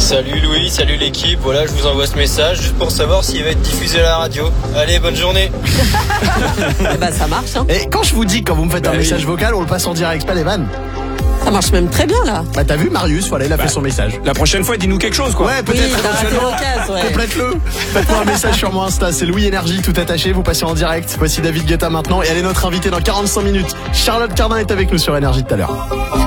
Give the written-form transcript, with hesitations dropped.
Salut Louis, salut l'équipe. Voilà, je vous envoie ce message juste pour savoir s'il va être diffusé à la radio. Allez, bonne journée. Eh ben, ça marche, hein. Et quand je vous dis, quand vous me faites un message vocal, on le passe en direct, pas les vannes. Ça marche même très bien, là. Bah t'as vu Marius, voilà, il a fait son message. La prochaine fois, dis-nous quelque chose, quoi. Ouais, peut-être éventuellement. Complète-le. Faites-moi un message sur mon Insta, c'est Louis Énergie, tout attaché, vous passez en direct. Voici David Guetta maintenant et elle est notre invitée dans 45 minutes. Charlotte Cardin est avec nous sur Énergie tout à l'heure.